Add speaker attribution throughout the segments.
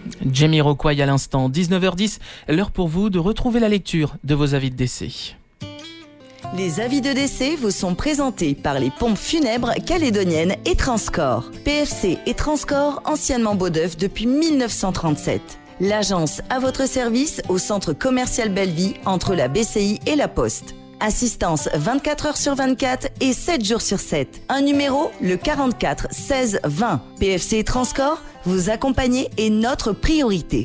Speaker 1: Jamiroquai à l'instant, 19h10, l'heure pour vous de retrouver la lecture de vos avis de décès.
Speaker 2: Les avis de décès vous sont présentés par les pompes funèbres calédoniennes et Transcorps. PFC et Transcorps, anciennement Beaudeuf depuis 1937. L'agence à votre service au centre commercial Belleville entre la BCI et la Poste. Assistance 24 heures sur 24 et 7 jours sur 7. Un numéro, le 44 16 20. PFC et Transcorps, vous accompagner est notre priorité.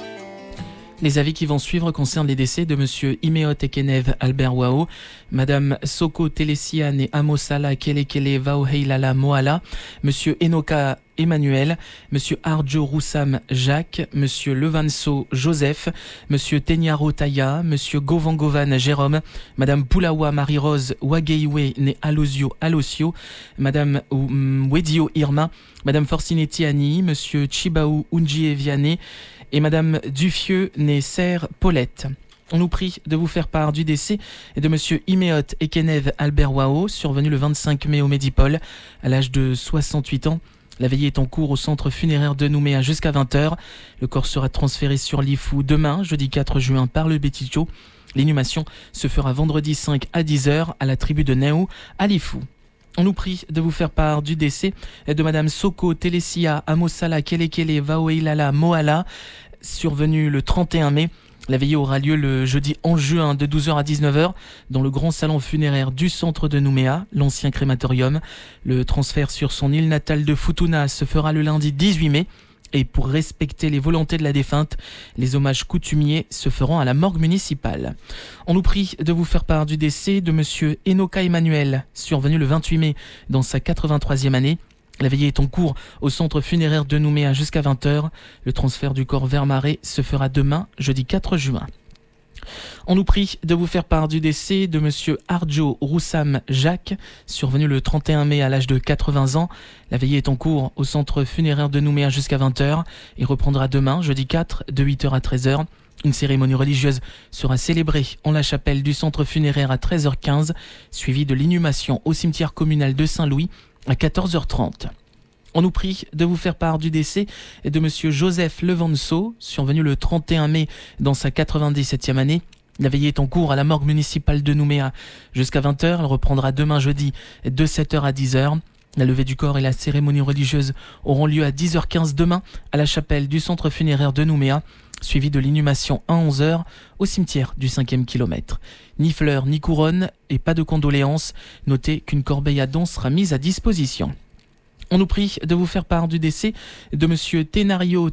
Speaker 1: Les avis qui vont suivre concernent les décès de Monsieur Imeot Ekenev Albert Wao, Madame Soko Telesiane Amosala Kelekele Vaoheilala Moala, Monsieur Enoka Emmanuel, Monsieur Arjo Roussam Jacques, Monsieur Levanso Joseph, Monsieur Tenyaro Taya, Monsieur Govangovan Jérôme, Madame Poulawa Marie-Rose Wageiwe Ne Alosio Alosio, Madame Wedio Irma, Madame Forcinetti Annie, Monsieur Chibaou Unji Vianney et Madame Dufieux Nesser Paulette. On nous prie de vous faire part du décès de Monsieur Imeot Ekenev Albert Wao, survenu le 25 mai au Médipole, à l'âge de 68 ans. La veillée est en cours au centre funéraire de Nouméa jusqu'à 20h. Le corps sera transféré sur l'Ifou demain, jeudi 4 juin, par le Béticho. L'inhumation se fera vendredi 5 à 10h à la tribu de Néou, à l'Ifou. On nous prie de vous faire part du décès de Madame Soko Telesia Amosala Kelekele Vaoeilala Moala, survenue le 31 mai. La veillée aura lieu le jeudi 11 juin de 12h à 19h dans le grand salon funéraire du centre de Nouméa, l'ancien crématorium. Le transfert sur son île natale de Futuna se fera le lundi 18 mai. Et pour respecter les volontés de la défunte, les hommages coutumiers se feront à la morgue municipale. On nous prie de vous faire part du décès de Monsieur Enoka Emmanuel, survenu le 28 mai dans sa 83e année. La veillée est en cours au centre funéraire de Nouméa jusqu'à 20h. Le transfert du corps vers Marais se fera demain, jeudi 4 juin. On nous prie de vous faire part du décès de Monsieur Arjo Roussam Jacques, survenu le 31 mai à l'âge de 80 ans. La veillée est en cours au centre funéraire de Nouméa jusqu'à 20h et reprendra demain, jeudi 4, de 8h à 13h. Une cérémonie religieuse sera célébrée en la chapelle du centre funéraire à 13h15, suivie de l'inhumation au cimetière communal de Saint-Louis à 14h30. On nous prie de vous faire part du décès de Monsieur Joseph Levanso, survenu le 31 mai dans sa 97e année. La veillée est en cours à la morgue municipale de Nouméa jusqu'à 20h. Elle reprendra demain jeudi de 7h à 10h. La levée du corps et la cérémonie religieuse auront lieu à 10h15 demain à la chapelle du centre funéraire de Nouméa, suivi de l'inhumation à 11h au cimetière du 5e kilomètre. Ni fleurs ni couronne et pas de condoléances. Notez qu'une corbeille à dons sera mise à disposition. On nous prie de vous faire part du décès de Monsieur Tenyaro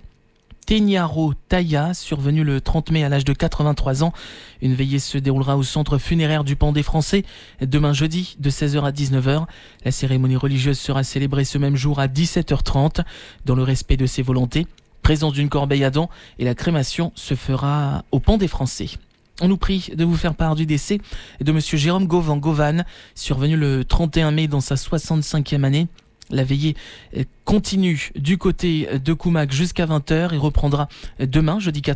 Speaker 1: Taya, survenu le 30 mai à l'âge de 83 ans. Une veillée se déroulera au centre funéraire du Pan des Français demain jeudi de 16h à 19h. La cérémonie religieuse sera célébrée ce même jour à 17h30 dans le respect de ses volontés. Présence d'une corbeille à dents et la crémation se fera au Pan des Français. On nous prie de vous faire part du décès de Monsieur Jérôme Govan, survenu le 31 mai dans sa 65e année. La veillée continue du côté de Koumac jusqu'à 20h et reprendra demain, jeudi 4